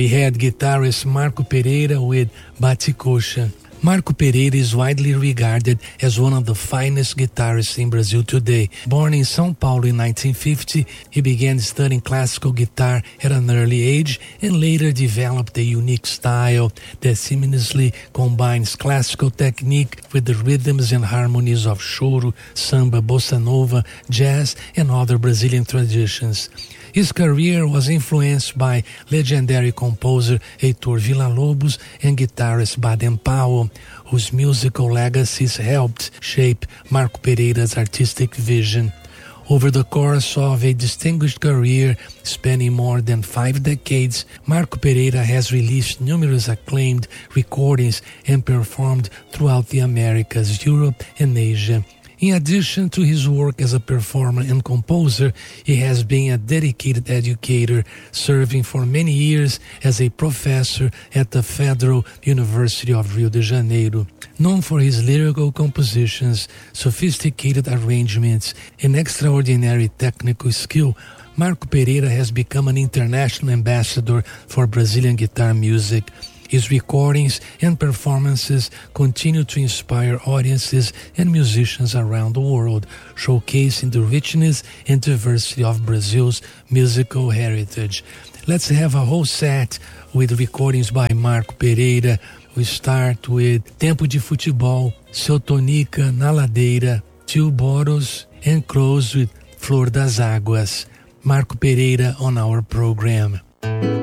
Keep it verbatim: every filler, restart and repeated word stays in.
had guitarist Marco Pereira with Bate-Coxa. Marco Pereira is widely regarded as one of the finest guitarists in Brazil today. Born in São Paulo in nineteen fifty, he began studying classical guitar at an early age and later developed a unique style that seamlessly combines classical technique with the rhythms and harmonies of choro, samba, bossa nova, jazz, and other Brazilian traditions. His career was influenced by legendary composer Heitor Villa-Lobos and guitarist Baden Powell, whose musical legacies helped shape Marco Pereira's artistic vision. Over the course of a distinguished career spanning more than five decades, Marco Pereira has released numerous acclaimed recordings and performed throughout the Americas, Europe, and Asia. In addition to his work as a performer and composer, he has been a dedicated educator, serving for many years as a professor at the Federal University of Rio de Janeiro. Known for his lyrical compositions, sophisticated arrangements, and extraordinary technical skill, Marco Pereira has become an international ambassador for Brazilian guitar music. His recordings and performances continue to inspire audiences and musicians around the world, showcasing the richness and diversity of Brazil's musical heritage. Let's have a whole set with recordings by Marco Pereira. We start with Tempo de Futebol, Seu Tonica, Na Ladeira, Tio Boros, and close with Flor das Águas. Marco Pereira on our program.